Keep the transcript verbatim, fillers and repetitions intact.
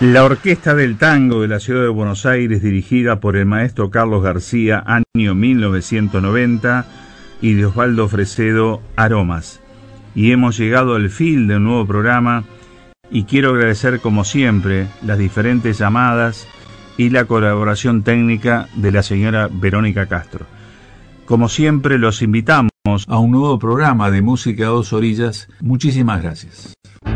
La Orquesta del Tango de la Ciudad de Buenos Aires, dirigida por el maestro Carlos García, año mil novecientos noventa, y de Osvaldo Fresedo, Aromas. Y hemos llegado al fin de un nuevo programa, y quiero agradecer como siempre las diferentes llamadas y la colaboración técnica de la señora Verónica Castro. Como siempre, los invitamos a un nuevo programa de Música a Dos Orillas. Muchísimas gracias.